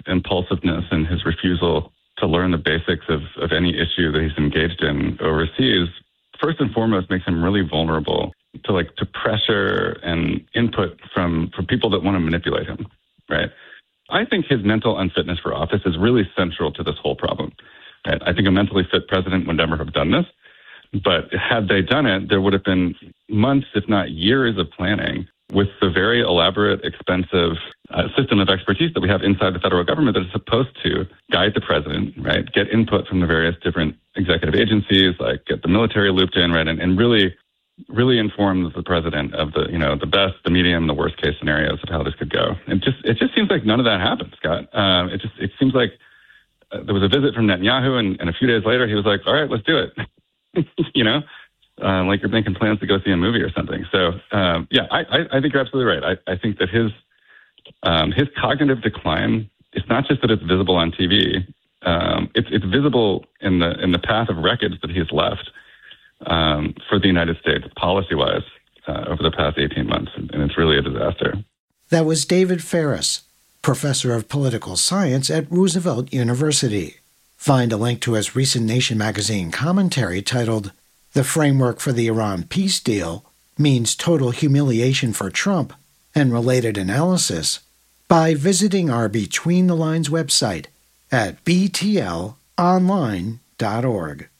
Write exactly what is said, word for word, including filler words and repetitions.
impulsiveness and his refusal to learn the basics of, of any issue that he's engaged in overseas, first and foremost, makes him really vulnerable to like to pressure and input from, from people that want to manipulate him, right? I think his mental unfitness for office is really central to this whole problem. Right? I think a mentally fit president would never have done this. But had they done it, there would have been months, if not years, of planning with the very elaborate, expensive uh, system of expertise that we have inside the federal government that is supposed to guide the president, right? Get input from the various different executive agencies, like get the military looped in, right? And, and really, really inform the president of the, you know, the best, the medium, the worst case scenarios of how this could go. And just, it just seems like none of that happened, Scott. Um, it just, it seems like uh, there was a visit from Netanyahu, and, and a few days later he was like, all right, let's do it. you know, uh, like you're making plans to go see a movie or something. So, um, yeah, I, I, I think you're absolutely right. I, I think that his um, his cognitive decline, it's not just that it's visible on T V. Um, it's it's visible in the in the path of wreckage that he's left um, for the United States policy-wise uh, over the past eighteen months, and it's really a disaster. That was David Ferris, professor of political science at Roosevelt University. Find a link to his recent Nation magazine commentary titled, "The Framework for the Iran Peace Deal Means Total Humiliation for Trump," and related analysis by visiting our Between the Lines website at b t l online dot org.